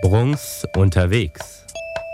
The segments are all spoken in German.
Brunks unterwegs.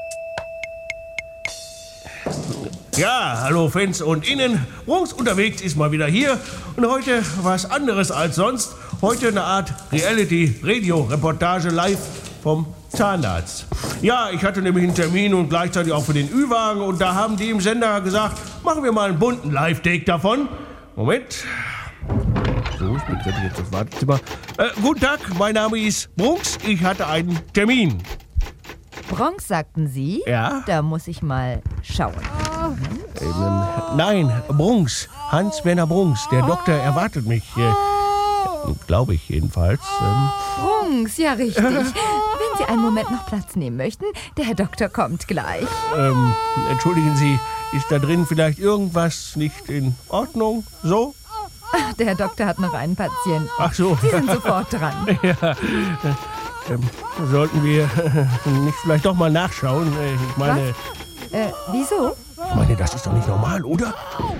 Ja, hallo Fans und Innen. Brunks unterwegs ist mal wieder hier. Und heute was anderes als sonst. Heute eine Art Reality-Radio-Reportage live vom Zahnarzt. Ja, ich hatte nämlich einen Termin und gleichzeitig auch für den Ü-Wagen. Und da haben die im Sender gesagt, machen wir mal einen bunten Live-Take davon. Moment. So, ich betrete jetzt das Wartezimmer. Guten Tag, mein Name ist Brunks. Ich hatte einen Termin. Bronx, sagten Sie? Ja? Da muss ich mal schauen. Nein, Brunks. Hans-Werner Brunks. Der Doktor erwartet mich. Glaube ich jedenfalls. Bronx, ja richtig. Wenn Sie einen Moment noch Platz nehmen möchten, der Herr Doktor kommt gleich. Entschuldigen Sie, ist da drin vielleicht irgendwas nicht in Ordnung? So? Ach, der Herr Doktor hat noch einen Patienten. Ach so. Sie sind sofort dran. Ja. Sollten wir nicht vielleicht doch mal nachschauen? Ich meine... Wieso? Ich meine, das ist doch nicht normal, oder?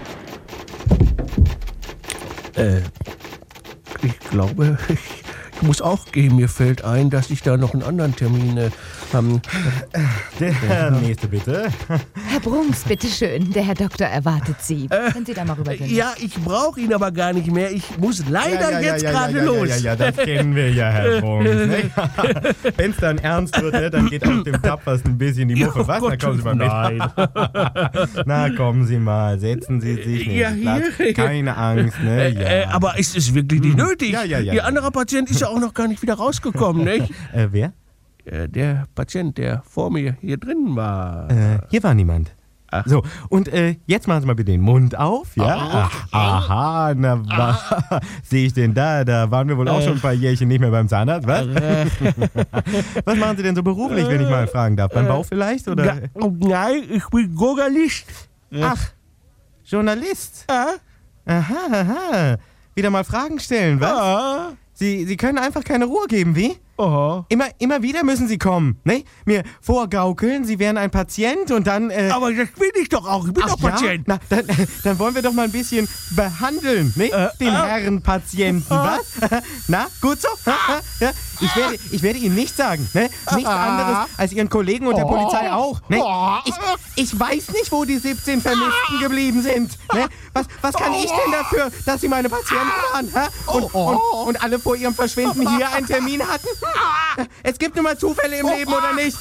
Ich glaube, ich muss auch gehen. Mir fällt ein, dass ich da noch einen anderen Termin habe. Der nächste bitte. Herr Brunks, bitteschön. Der Herr Doktor erwartet Sie. Können Sie da mal rübergehen? Ja, ich brauche ihn aber gar nicht mehr. Ich muss leider jetzt gerade los. Ja, das kennen wir ja, Herr Brunks. Ne? Wenn es dann ernst wird, ne, dann geht auf dem Tapfers ein bisschen die Muffe. Was? Na, kommen Sie mal mit. Nein. Na, kommen Sie mal. Setzen Sie sich nicht. Ja, hier. Keine Angst, ne? Ja. Aber ist es wirklich nicht nötig? Ja. Ihr anderer Patient ist ja auch noch gar nicht wieder rausgekommen, nicht? Wer? Der Patient, der vor mir hier drin war. Hier war niemand. Ach. So, und jetzt machen Sie mal bitte den Mund auf, ja? Aha, sehe ich den da? Da waren wir wohl auch schon ein paar Jährchen nicht mehr beim Zahnarzt, was? Was machen Sie denn so beruflich, wenn ich mal fragen darf? Beim Bau vielleicht, oder? Nein, ich bin Journalist. Ach, Journalist? Ja? Aha. Wieder mal Fragen stellen, was? Ja. Sie können einfach keine Ruhe geben, wie? Oh. Immer wieder müssen Sie kommen, ne? Mir vorgaukeln, Sie wären ein Patient und dann... Aber das bin ich doch auch. Ich bin doch Patient. Ja? Na, dann wollen wir doch mal ein bisschen behandeln, ne? Den Herren Patienten, was? Na, gut so? Ja? Ich werde Ihnen nichts sagen, ne? Nichts anderes als Ihren Kollegen und der Polizei auch, ne? Ich weiß nicht, wo die 17 Vermissten geblieben sind, ne? Was kann ich denn dafür, dass Sie meine Patienten waren, hä? Und alle vor Ihrem Verschwinden hier einen Termin hatten? Es gibt nun mal Zufälle im Leben, oder nicht?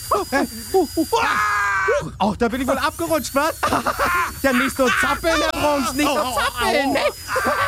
Ach, da bin ich wohl abgerutscht, was? Ja, nicht so zappeln, Herr Brunks, nicht so zappeln, ne?